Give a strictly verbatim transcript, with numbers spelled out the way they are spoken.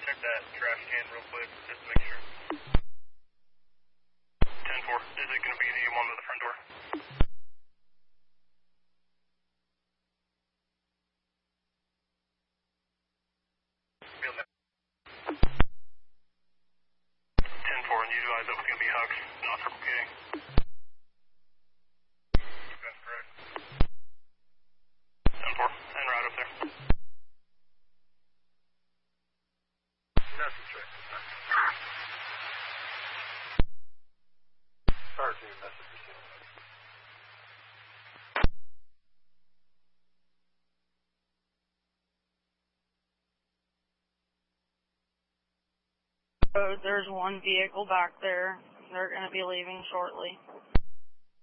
check that trash can real quick, just to make sure. ten four, is it going to be the one with the front door? ten four, and you advise that was going to be Hux, not Circle K. That's correct. ten four, and right up there. Message check. Power team, message received. So there's one vehicle back there. They're going to be leaving shortly.